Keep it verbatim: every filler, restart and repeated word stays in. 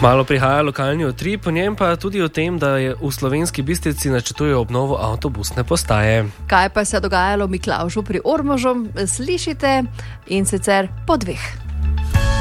Kmalu prihaja lokalni utrip, po njem pa tudi o tem, da je v Slovenski Bistrici načrtujejo obnovo avtobusne postaje. Kaj pa se je dogajalo v Miklavžu pri Ormožu, slišite in sicer po dveh.